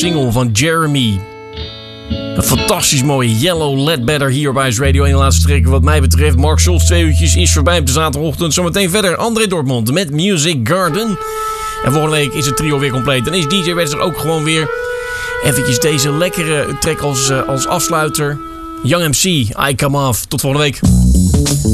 single van Jeremy. Een fantastisch mooie Yellow Ledbetter hier op Ice Radio. En de laatste track wat mij betreft. Mark Schultz, 2 uurtjes is voorbij op de zaterdagochtend. Zometeen verder André Dortmund met Music Garden. En volgende week is het trio weer compleet. Dan is DJ Wets er ook gewoon weer. Eventjes deze lekkere track als afsluiter. Young MC, I Come Off. Tot volgende week.